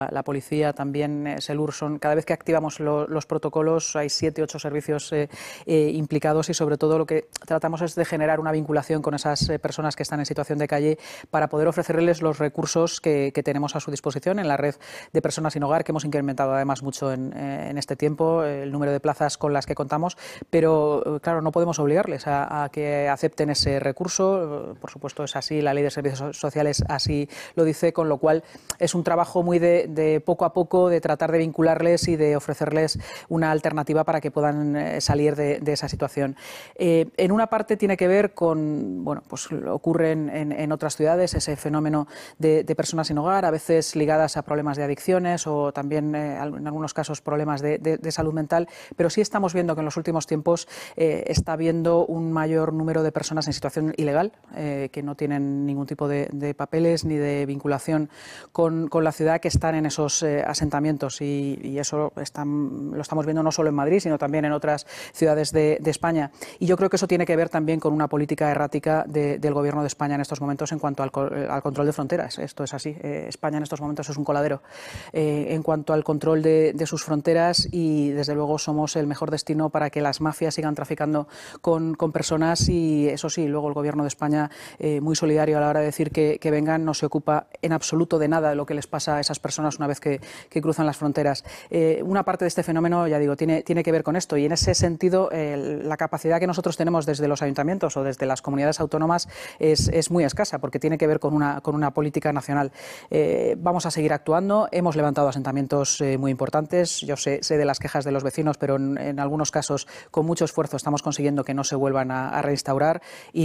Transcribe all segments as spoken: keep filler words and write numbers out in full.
La policía, también eh, SELUR, son, cada vez que activamos lo, los protocolos hay siete, ocho servicios eh, eh, implicados y sobre todo lo que tratamos es de generar una vinculación con esas eh, personas que están en situación de calle para poder ofrecerles los recursos que, que tenemos a su disposición en la red de personas sin hogar, que hemos incrementado además mucho en, eh, en este tiempo, eh, el número de plazas con las que contamos, pero eh, claro, no podemos obligarles a, a que acepten ese recurso, por supuesto es así, la ley de servicios sociales así lo dice, con lo cual es un trabajo muy de de poco a poco, de tratar de vincularles y de ofrecerles una alternativa para que puedan eh, salir de, de esa situación. Eh, en una parte tiene que ver con, bueno, pues ocurre en, en, en otras ciudades ese fenómeno de, de personas sin hogar, a veces ligadas a problemas de adicciones o también eh, en algunos casos problemas de, de, de salud mental, pero sí estamos viendo que en los últimos tiempos eh, está habiendo un mayor número de personas en situación ilegal, eh, que no tienen ningún tipo de, de papeles ni de vinculación con, con la ciudad, que están en en esos eh, asentamientos y, y eso están, lo estamos viendo no solo en Madrid, sino también en otras ciudades de, de España. Y yo creo que eso tiene que ver también con una política errática de, del Gobierno de España en estos momentos en cuanto al, al control de fronteras. Esto es así. Eh, España en estos momentos es un coladero eh, en cuanto al control de, de sus fronteras y, desde luego, somos el mejor destino para que las mafias sigan traficando con, con personas y, eso sí, luego el Gobierno de España, eh, muy solidario a la hora de decir que, que vengan, no se ocupa en absoluto de nada de lo que les pasa a esas personas una vez que, que cruzan las fronteras. Eh, una parte de este fenómeno, ya digo, tiene, tiene que ver con esto y en ese sentido eh, la capacidad que nosotros tenemos desde los ayuntamientos o desde las comunidades autónomas es, es muy escasa porque tiene que ver con una, con una política nacional. Eh, vamos a seguir actuando, hemos levantado asentamientos eh, muy importantes, yo sé, sé de las quejas de los vecinos, pero en, en algunos casos con mucho esfuerzo estamos consiguiendo que no se vuelvan a, a reinstaurar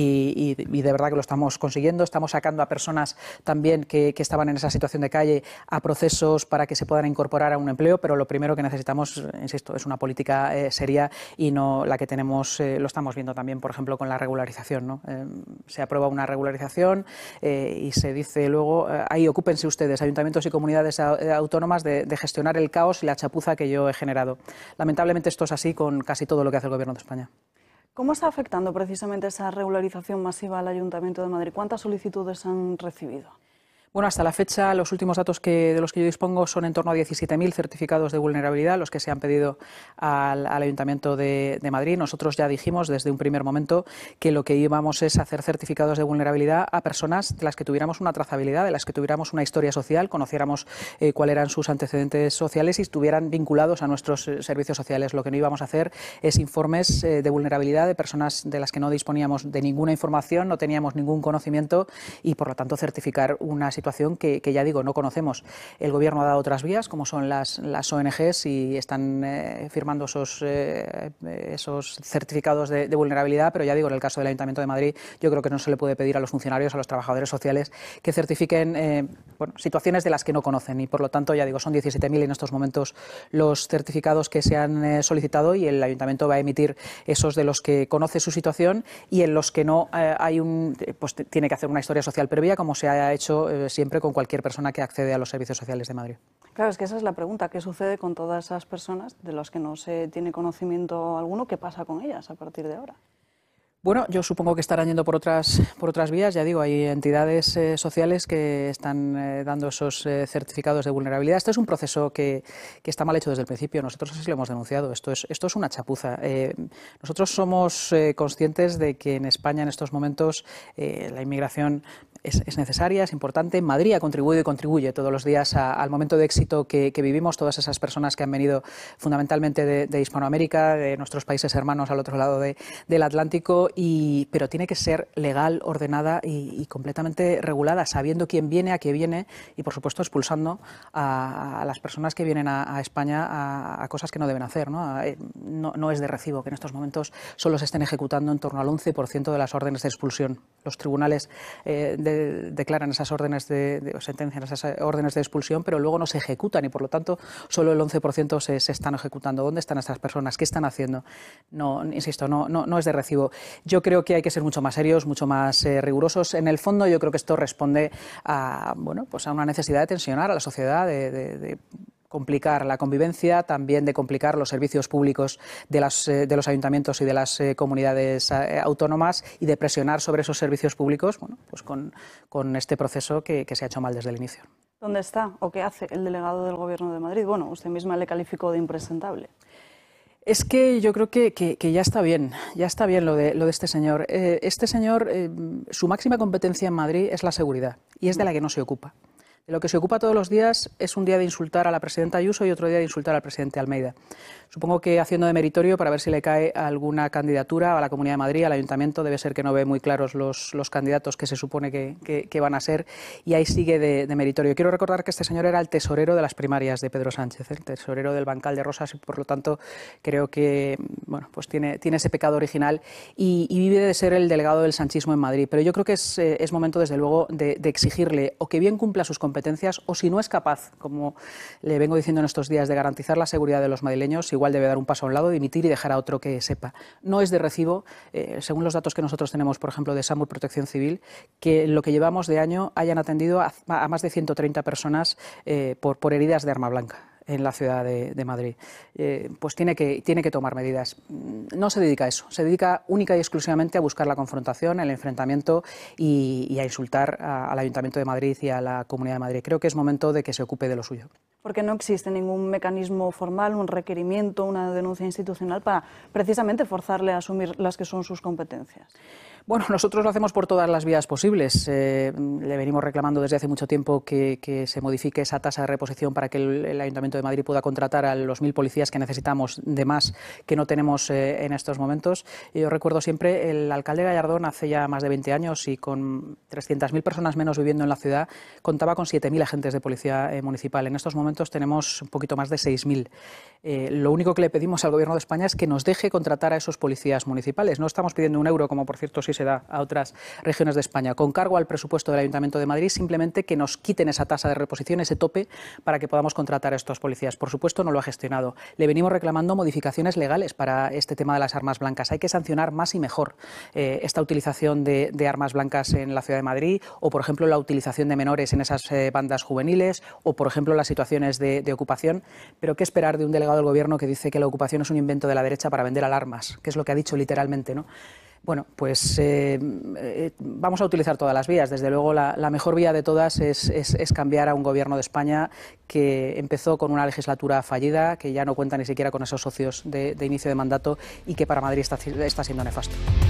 y, y, y de verdad que lo estamos consiguiendo, estamos sacando a personas también que, que estaban en esa situación de calle a procesos para que se puedan incorporar a un empleo, pero lo primero que necesitamos, insisto, es una política eh, seria y no la que tenemos, eh, lo estamos viendo también, por ejemplo, con la regularización, ¿no? Eh, se aprueba una regularización eh, y se dice luego, eh, ahí ocúpense ustedes, ayuntamientos y comunidades autónomas, de, de gestionar el caos y la chapuza que yo he generado. Lamentablemente esto es así con casi todo lo que hace el Gobierno de España. ¿Cómo está afectando precisamente esa regularización masiva al Ayuntamiento de Madrid? ¿Cuántas solicitudes han recibido? Bueno, hasta la fecha, los últimos datos que, de los que yo dispongo son en torno a diecisiete mil certificados de vulnerabilidad, los que se han pedido al, al Ayuntamiento de, de Madrid. Nosotros ya dijimos desde un primer momento que lo que íbamos es hacer certificados de vulnerabilidad a personas de las que tuviéramos una trazabilidad, de las que tuviéramos una historia social, conociéramos eh, cuáles eran sus antecedentes sociales y estuvieran vinculados a nuestros eh, servicios sociales. Lo que no íbamos a hacer es informes eh, de vulnerabilidad de personas de las que no disponíamos de ninguna información, no teníamos ningún conocimiento y, por lo tanto, certificar una situación Que, que ya digo, no conocemos. El Gobierno ha dado otras vías, como son las, las O N Ges, y están eh, firmando esos, eh, esos certificados de, de vulnerabilidad, pero ya digo, en el caso del Ayuntamiento de Madrid, yo creo que no se le puede pedir a los funcionarios, a los trabajadores sociales, que certifiquen eh, bueno, situaciones de las que no conocen, y por lo tanto, ya digo, son diecisiete mil en estos momentos los certificados que se han eh, solicitado, y el Ayuntamiento va a emitir esos de los que conoce su situación, y en los que no eh, hay un, pues tiene que hacer una historia social previa, como se ha hecho eh, siempre con cualquier persona que accede a los servicios sociales de Madrid. Claro, es que esa es la pregunta. ¿Qué sucede con todas esas personas de las que no se tiene conocimiento alguno? ¿Qué pasa con ellas a partir de ahora? Bueno, yo supongo que estarán yendo por otras, por otras vías. Ya digo, hay entidades eh, sociales que están eh, dando esos eh, certificados de vulnerabilidad. Este es un proceso que, que está mal hecho desde el principio. Nosotros así lo hemos denunciado. Esto es, esto es una chapuza. Eh, nosotros somos eh, conscientes de que en España en estos momentos eh, la inmigración es, es necesaria, es importante. Madrid ha contribuido y contribuye todos los días a, al momento de éxito que, que vivimos. Todas esas personas que han venido fundamentalmente de, de Hispanoamérica, de nuestros países hermanos al otro lado de, del Atlántico. Y, pero tiene que ser legal, ordenada y, y completamente regulada, sabiendo quién viene, a qué viene y, por supuesto, expulsando a, a las personas que vienen a, a España a, a cosas que no deben hacer, ¿no? A, no, no es de recibo que en estos momentos solo se estén ejecutando en torno al once por ciento de las órdenes de expulsión. Los tribunales eh, de, declaran esas órdenes de, de, o sentencian esas órdenes de expulsión, pero luego no se ejecutan y, por lo tanto, solo el once por ciento se, se están ejecutando. ¿Dónde están estas personas? ¿Qué están haciendo? No, insisto, no, no, no es de recibo. Yo creo que hay que ser mucho más serios, mucho más eh, rigurosos. En el fondo, yo creo que esto responde a, bueno, pues a una necesidad de tensionar a la sociedad, de, de, de complicar la convivencia, también de complicar los servicios públicos de, las, eh, de los ayuntamientos y de las eh, comunidades eh, autónomas y de presionar sobre esos servicios públicos, bueno, pues con, con este proceso que, que se ha hecho mal desde el inicio. ¿Dónde está o qué hace el delegado del Gobierno de Madrid? Bueno, usted misma le calificó de impresentable. Es que yo creo que, que, que ya está bien, ya está bien lo de, lo de este señor. Eh, este señor, eh, su máxima competencia en Madrid es la seguridad y es de la que no se ocupa. De lo que se ocupa todos los días es un día de insultar a la presidenta Ayuso y otro día de insultar al presidente Almeida. Supongo que haciendo de meritorio para ver si le cae alguna candidatura a la Comunidad de Madrid, al Ayuntamiento. Debe ser que no ve muy claros los, los candidatos que se supone que, que, que van a ser, y ahí sigue de, de meritorio. Quiero recordar que este señor era el tesorero de las primarias de Pedro Sánchez, el tesorero del bancal de Rosas, y por lo tanto creo que bueno, pues tiene, tiene ese pecado original y, y vive de ser el delegado del sanchismo en Madrid. Pero yo creo que es, eh, es momento, desde luego, de, de exigirle o que bien cumpla sus competencias, o si no es capaz, como le vengo diciendo en estos días, de garantizar la seguridad de los madrileños, igual debe dar un paso a un lado, dimitir y dejar a otro que sepa. No es de recibo, eh, según los datos que nosotros tenemos, por ejemplo, de SAMUR Protección Civil, que en lo que llevamos de año hayan atendido a, a más de ciento treinta personas eh, por, por heridas de arma blanca en la ciudad de, de Madrid. Eh, pues tiene que, tiene que tomar medidas. No se dedica a eso, se dedica única y exclusivamente a buscar la confrontación, el enfrentamiento y, y a insultar a, al Ayuntamiento de Madrid y a la Comunidad de Madrid. Creo que es momento de que se ocupe de lo suyo. Porque no existe ningún mecanismo formal, un requerimiento, una denuncia institucional para precisamente forzarle a asumir las que son sus competencias. Bueno, nosotros lo hacemos por todas las vías posibles. Eh, le venimos reclamando desde hace mucho tiempo que, que se modifique esa tasa de reposición para que el, el Ayuntamiento de Madrid pueda contratar a los mil policías que necesitamos, de más que no tenemos eh, en estos momentos. Y yo recuerdo siempre el alcalde Gallardón, hace ya más de veinte años y con trescientas mil personas menos viviendo en la ciudad, contaba con siete mil agentes de policía eh, municipal. En estos momentos tenemos un poquito más de seis mil. Eh, lo único que le pedimos al Gobierno de España es que nos deje contratar a esos policías municipales. No estamos pidiendo un euro, como por cierto sí se da a otras regiones de España, con cargo al presupuesto del Ayuntamiento de Madrid, simplemente que nos quiten esa tasa de reposición, ese tope, para que podamos contratar a estos policías. Por supuesto, no lo ha gestionado. Le venimos reclamando modificaciones legales para este tema de las armas blancas. Hay que sancionar más y mejor eh, esta utilización de, de armas blancas en la ciudad de Madrid, o por ejemplo la utilización de menores en esas eh, bandas juveniles, o por ejemplo las situaciones de, de ocupación. Pero ¿qué esperar de un delegado del Gobierno que dice que la ocupación es un invento de la derecha para vender alarmas? Que es lo que ha dicho literalmente, ¿no? Bueno, pues eh, eh, vamos a utilizar todas las vías. Desde luego, la, la mejor vía de todas es, es, es cambiar a un Gobierno de España que empezó con una legislatura fallida, que ya no cuenta ni siquiera con esos socios de, de inicio de mandato y que para Madrid está, está siendo nefasto.